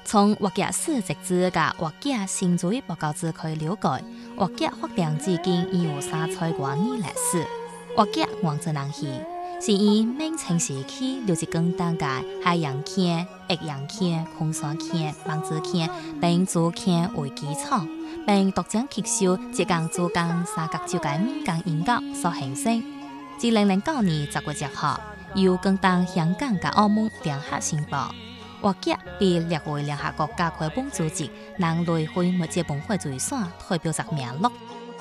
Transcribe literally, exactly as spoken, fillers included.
从活脚史籍志甲活脚新主义报告志可以了解，活脚发展至今已有三千多年历史。活脚原做人戏，是以明清时期刘志刚当家海洋坑、益阳坑、空山坑、望子坑并竹坑为基础，并独将吸收浙江珠江三角洲嘅民间音乐所形成。自零零九年十月一號，由更當香港嘅澳門聯合申報。活腳被列為聯合國教科文組織人類非物質文化遺產代表作名錄。